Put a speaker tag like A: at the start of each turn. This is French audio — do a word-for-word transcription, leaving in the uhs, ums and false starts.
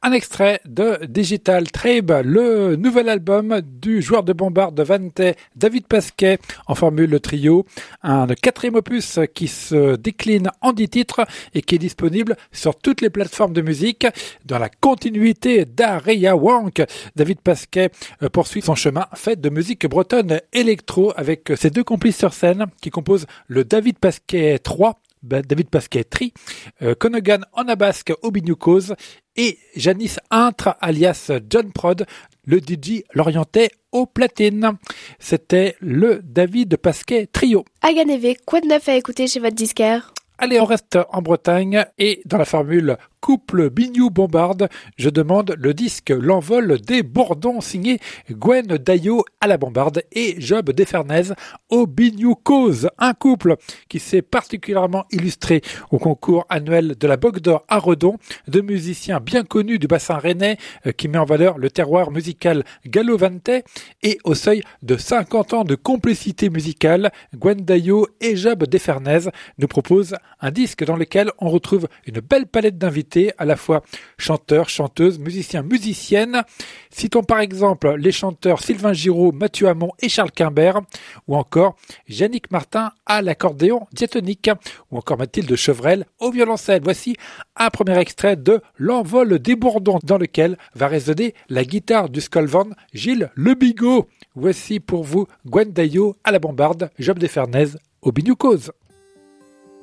A: un extrait de Digital Tribe, le nouvel album du joueur de bombarde Vante, David Pasquet, en formule trio. Un quatrième opus qui se décline en dix titres et qui est disponible sur toutes les plateformes de musique. Dans la continuité d'Aria Wank, David Pasquet poursuit son chemin fait de musique bretonne électro avec ses deux complices sur scène qui composent le David Pasquet trois, David Pasquet Tri, euh, Conogan Onabasque au Bignoucos et Janice Intre alias John Prod, le D J l'orientait au platine. C'était le David Pasquet Trio.
B: Aganeve, quoi de neuf à écouter chez votre disquaire?
A: Allez, on reste en Bretagne et dans la formule couple Bignou-Bombarde, je demande le disque L'envol des Bourdons signé Gwen Daillot à la Bombarde et Job Desfernez au Bignou Cause. Un couple qui s'est particulièrement illustré au concours annuel de la Bogue d'Or à Redon, de musiciens bien connus du bassin rennais qui met en valeur le terroir musical gallo-vantais et au seuil de cinquante ans de complicité musicale, Gwen Daillot et Job Desfernez nous proposent un disque dans lequel on retrouve une belle palette d'invités à la fois chanteurs, chanteuses, musiciens, musiciennes. Citons par exemple les chanteurs Sylvain Giraud, Mathieu Hamon et Charles Quimbert, ou encore Yannick Martin à l'accordéon diatonique, ou encore Mathilde Chevrel au violoncelle. Voici un premier extrait de L'envol des Bourdons, dans lequel va résonner la guitare du Skolvan Gilles Le Bigot. Voici pour vous Gwen Daillot à la Bombarde, Job Desfernez au Bignou Cause.